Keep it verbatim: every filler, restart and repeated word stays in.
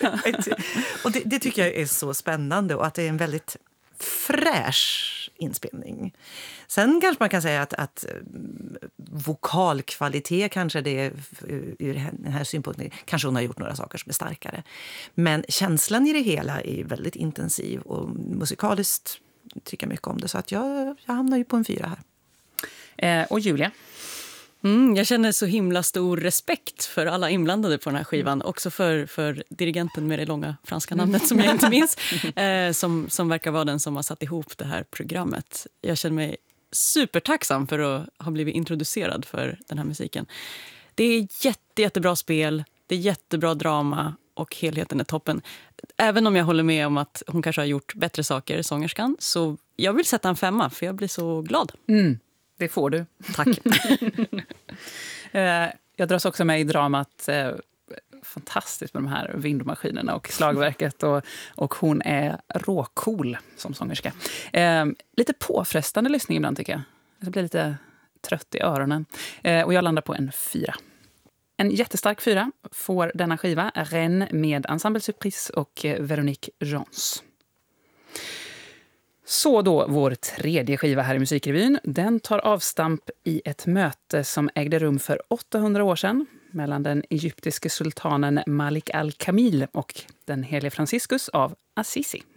Och det, det tycker jag är så spännande och att det är en väldigt fräsch inspelning. Sen kanske man kan säga att, att vokalkvalitet kanske det är ur den här synpunkten. Kanske hon har gjort några saker som är starkare. Men känslan i det hela är väldigt intensiv och musikaliskt tycker jag mycket om det. Så att jag, jag hamnar ju på en fyra här. Eh, och Julia? Mm, jag känner så himla stor respekt för alla inblandade på den här skivan. Mm. Också för, för dirigenten med det långa franska namnet som jag inte minns. eh, som, som verkar vara den som har satt ihop det här programmet. Jag känner mig supertacksam för att ha blivit introducerad för den här musiken. Det är jätte, jättebra spel, det är jättebra drama och helheten är toppen. Även om jag håller med om att hon kanske har gjort bättre saker, sångerskan, så jag vill sätta en femma för jag blir så glad. Mm. Det får du. Tack. Jag dras också med i dramat. Fantastiskt med de här vindmaskinerna och slagverket. Och, och hon är råcool som sångerska. Lite påfrestande lyssning ibland tycker jag. Jag blir lite trött i öronen. Och jag landar på en fyra. En jättestark fyra får denna skiva. Rennes med Ensemble Surprise och Véronique Gens. Så då vår tredje skiva här i Musikrevyn. Den tar avstamp i ett möte som ägde rum för åttahundra år sedan mellan den egyptiske sultanen Malik al-Kamil och den helige Franciscus av Assisi.